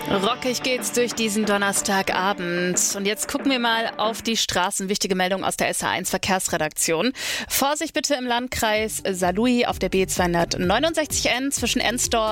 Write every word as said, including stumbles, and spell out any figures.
Rockig geht's durch diesen Donnerstagabend. Und jetzt gucken wir mal auf die Straßen. Wichtige Meldung aus der S H eins Verkehrsredaktion. Vorsicht bitte im Landkreis Saarlouis auf der B zweihundertneunundsechzig N zwischen Ensdorf